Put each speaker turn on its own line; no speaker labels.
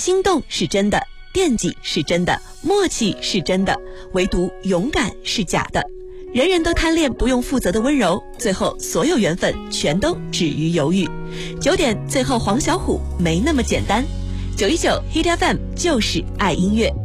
心动是真的，惦记是真的，默契是真的，唯独勇敢是假的。人人都贪恋不用负责的温柔，最后所有缘分全都止于犹豫。9点，最后黄小琥没那么简单。919 Hit FM 就是爱音乐。